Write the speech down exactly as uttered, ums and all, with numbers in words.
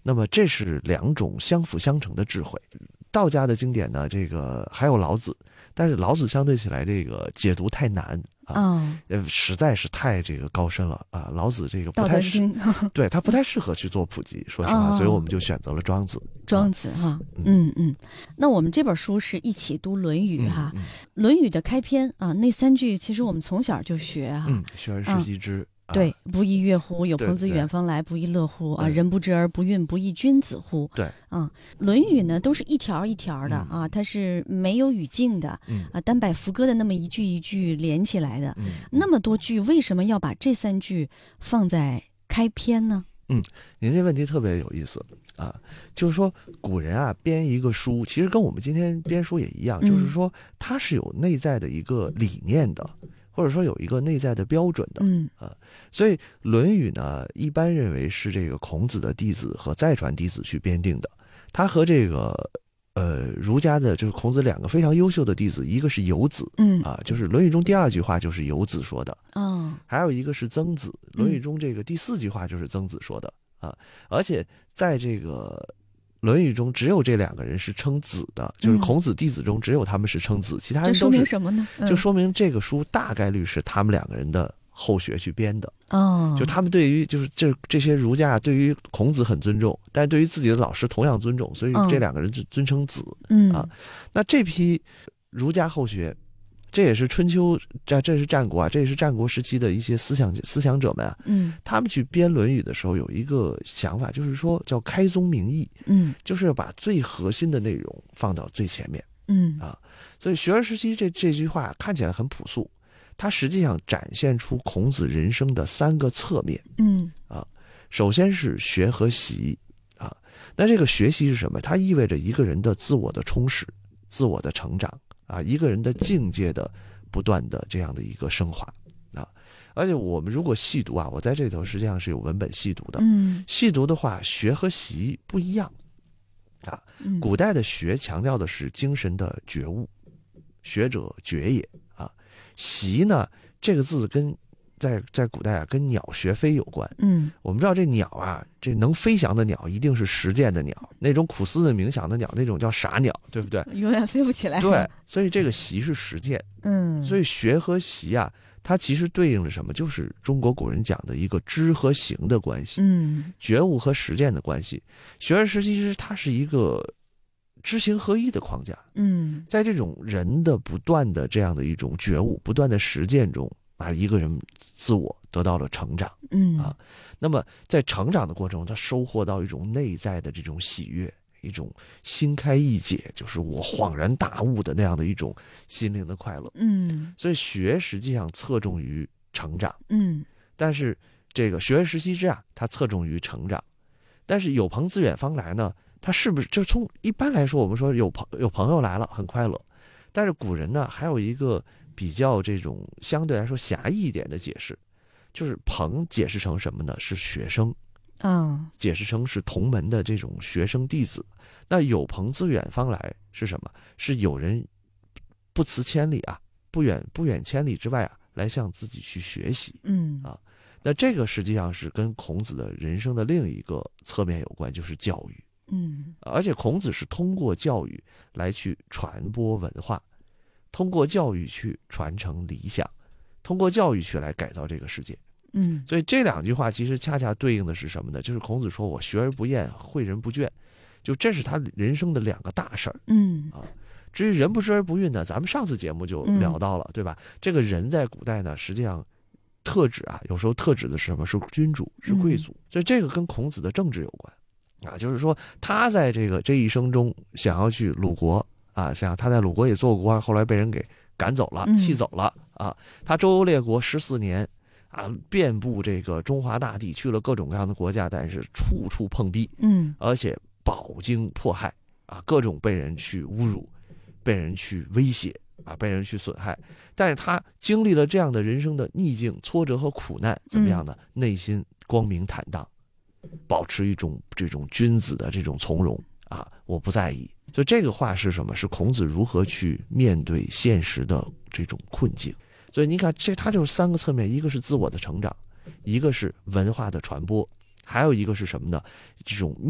那么这是两种相辅相成的智慧。道家的经典呢，这个还有老子，但是老子相对起来这个解读太难啊， 哦， 呃，实在是太这个高深了啊。老子这个不太适，对他不太适合去做普及，说实话， 哦、 所以我们就选择了庄子。 庄子哈，嗯嗯。那我们这本书是一起读《论语》哈， 嗯嗯 《论语》的开篇啊，那三句其实我们从小就学哈， 嗯，学而时习之。 啊、对，不亦乐乎？有朋自远方来，不亦乐乎？啊，人不知而不愠，不亦君子乎？ 对， 啊，《论语》呢都是一条一条的、嗯、啊，它是没有语境的， 嗯啊，单摆副歌的那么一句一句连起来的， 嗯， 那么多句，为什么要把这三句放在开篇呢？ 嗯，您这问题特别有意思啊，就是说古人啊编一个书，其实跟我们今天编书也一样， 嗯、 就是说它是有内在的一个理念的。或者说有一个内在的标准的， 嗯啊，所以《论语》呢，一般认为是这个孔子的弟子和再传弟子去编定的。他和这个呃儒家的就是孔子两个非常优秀的弟子，一个是游子， 嗯啊，就是《论语》中第二句话就是游子说的， 哦， 还有一个是曾子，《论语》中这个第四句话就是曾子说的啊，而且在这个《论语》中只有这两个人是称子的，就是孔子弟子中只有他们是称子，嗯、其他人都是。 这说明什么呢？ 嗯、就说明这个书大概率是他们两个人的后学去编的。 哦， 就他们对于就是这这些儒家对于孔子很尊重，但是对于自己的老师同样尊重，所以这两个人就尊称子。 嗯啊，那这批儒家后学。这也是春秋，这这是战国啊，这也是战国时期的一些思想思想者们啊， 嗯， 他们去编《论语》的时候有一个想法，就是说叫开宗明义， 嗯， 就是要把最核心的内容放到最前面， 嗯啊，所以学而时习这这句话看起来很朴素，它实际上展现出孔子人生的三个侧面， 嗯啊，首先是学和习啊，那这个学习是什么？它意味着一个人的自我的充实、自我的成长。啊，一个人的境界的不断的这样的一个升华啊，而且我们如果细读啊，我在这里头实际上是有文本细读的， 嗯， 细读的话，学和习不一样啊。古代的学强调的是精神的觉悟，学者觉也啊。习呢，这个字跟在在古代啊，跟鸟学飞有关。 嗯， 我们知道这鸟啊，这能飞翔的鸟一定是实践的鸟，那种苦思的冥想的鸟，那种叫傻鸟，对不对？ 永远飞不起来。 对，所以这个习是实践。 嗯， 所以学和习啊，它其实对应着什么？就是中国古人讲的一个知和行的关系， 嗯， 觉悟和实践的关系。学而时习之，它是一个知行合一的框架。 嗯， 在这种人的不断的这样的一种觉悟、不断的实践中，啊，一个人自我得到了成长。 嗯啊，那么在成长的过程中，他收获到一种内在的这种喜悦，一种心开意解，就是我恍然大悟的那样的一种心灵的快乐。 嗯， 所以学实际上侧重于成长。 嗯， 但是这个学而时习之啊，它侧重于成长。但是有朋自远方来呢，它是不是就从一般来说，我们说有朋有朋友来了很快乐，但是古人呢还有一个比较这种相对来说狭义一点的解释，就是朋解释成什么呢？是学生。 哦， 解释成是同门的这种学生弟子。那有朋自远方来是什么？是有人不辞千里啊，不远不远千里之外啊，来向自己去学习。 嗯啊，那这个实际上是跟孔子的人生的另一个侧面有关，就是教育。 嗯， 而且孔子是通过教育来去传播文化，通过教育去传承理想，通过教育去来改造这个世界。 嗯， 所以这两句话其实恰恰对应的是什么呢？就是孔子说我学而不厌，诲人不倦，就这是他人生的两个大事儿。 嗯啊，至于人不知而不愠呢，咱们上次节目就聊到了，嗯、对吧？这个人在古代呢，实际上特指啊，有时候特指的是什么？是君主，是贵族。嗯、所以这个跟孔子的政治有关啊，就是说他在这个这一生中想要去鲁国啊，想他在鲁国也做过官，后来被人给赶走了，气走了啊。他周游列国十四年。啊，遍布这个中华大地，去了各种各样的国家，但是处处碰壁， 嗯， 而且饱经迫害啊，各种被人去侮辱，被人去威胁啊，被人去损害。但是他经历了这样的人生的逆境、挫折和苦难，怎么样呢？嗯、内心光明坦荡，保持一种这种君子的这种从容啊，我不在意。所以这个话是什么？是孔子如何去面对现实的这种困境。所以你看，这它就是三个侧面，一个是自我的成长，一个是文化的传播，还有一个是什么呢？这种